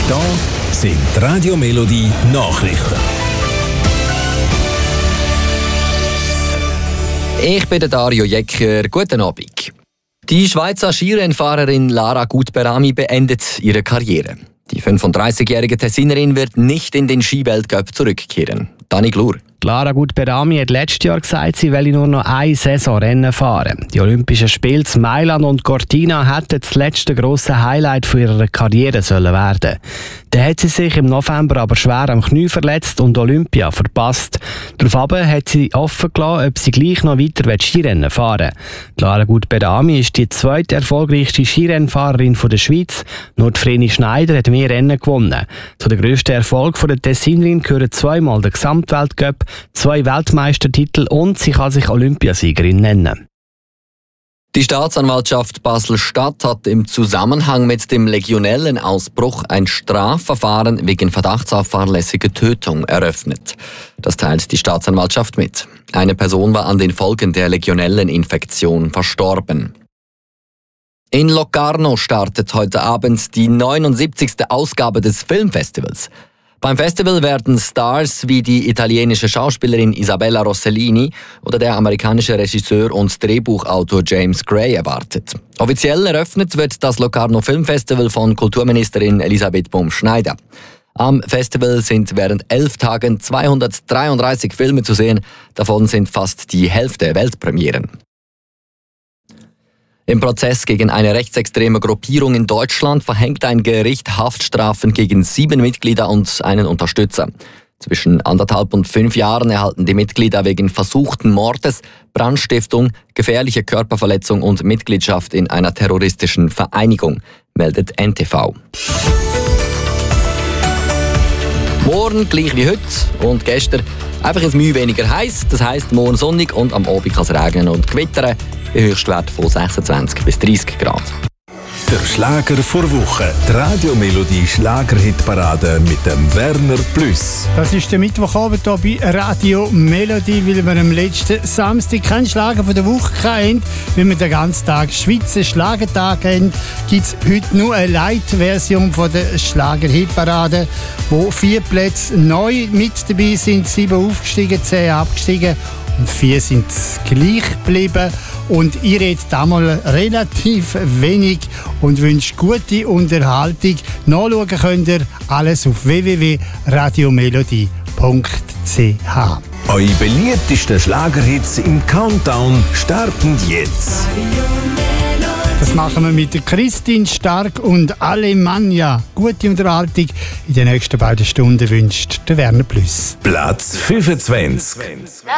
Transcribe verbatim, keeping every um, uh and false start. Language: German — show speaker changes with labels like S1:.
S1: Das sind die Radio Melodie Nachrichten.
S2: Ich bin der Dario Jecker. Guten Abend. Die Schweizer Skirennfahrerin Lara Gut-Berami beendet ihre Karriere. Die fünfunddreißigjährige Tessinerin wird nicht in den Skiweltcup zurückkehren. Dani Glur.
S3: Lara Gut-Berami hat letztes Jahr gesagt, sie wolle nur noch ein Saisonrennen fahren. Die Olympischen Spiele in Mailand und Cortina hätten das letzte grosse Highlight von ihrer Karriere sollen werden. Dann hat sie sich im November aber schwer am Knie verletzt und Olympia verpasst. Daraufhin hat sie offen gelassen, ob sie gleich noch weiter Skirennen fahren will. Lara Gut-Berami ist die zweite erfolgreichste Skirennfahrerin der Schweiz. Nur die Vreni Schneider hat mehr Rennen gewonnen. Zu den grössten Erfolgen der Tessinerin gehören zweimal der Gesamtweltcup, zwei Weltmeistertitel und sie kann sich Olympiasiegerin nennen.
S2: Die Staatsanwaltschaft Basel-Stadt hat im Zusammenhang mit dem Legionellenausbruch ein Strafverfahren wegen Verdachts auf fahrlässige Tötung eröffnet. Das teilt die Staatsanwaltschaft mit. Eine Person war an den Folgen der Legionelleninfektion verstorben. In Locarno startet heute Abend die neunundsiebzigste Ausgabe des Filmfestivals. Beim Festival werden Stars wie die italienische Schauspielerin Isabella Rossellini oder der amerikanische Regisseur und Drehbuchautor James Gray erwartet. Offiziell eröffnet wird das Locarno Filmfestival von Kulturministerin Elisabeth Bumsch-Schneider. Am Festival sind während elf Tagen zweihundertdreiunddreißig Filme zu sehen, davon sind fast die Hälfte Weltpremieren. Im Prozess gegen eine rechtsextreme Gruppierung in Deutschland verhängt ein Gericht Haftstrafen gegen sieben Mitglieder und einen Unterstützer. Zwischen anderthalb und fünf Jahren erhalten die Mitglieder wegen versuchten Mordes, Brandstiftung, gefährliche Körperverletzung und Mitgliedschaft in einer terroristischen Vereinigung, meldet N T V. Morgen gleich wie heute und gestern einfach ein Mühe weniger heiß. Das heisst, morgen sonnig und am Abend kann es regnen und gewittern. Bei Höchstwert von sechsundzwanzig bis dreißig Grad.
S1: Der Schlager vor Woche. Die Radio Melodie Schlagerhitparade mit dem Werner Plus.
S4: Das ist der Mittwochabend hier bei Radio Melodie, weil wir am letzten Samstag keinen Schlager von der Woche hatten. Weil wir den ganzen Tag Schweizer Schlagertag haben, gibt es heute nur eine Light-Version von der Schlagerhitparade, wo vier Plätze neu mit dabei sind, sieben aufgestiegen, zehn abgestiegen. Und vier sind gleich geblieben. Und ihr redet damals relativ wenig und wünscht gute Unterhaltung. Nachschauen könnt ihr alles auf w w w punkt radiomelodie punkt c h.
S1: Eure beliebtesten Schlagerhits im Countdown starten jetzt.
S4: Das machen wir mit der Christine Stark und Alemannia. Gute Unterhaltung in den nächsten beiden Stunden wünscht der Werner Plus.
S1: Platz fünfundzwanzig.